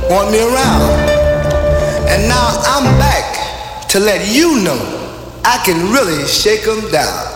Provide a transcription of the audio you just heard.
want me around. And now I'm back to let you know I can really shake 'em down.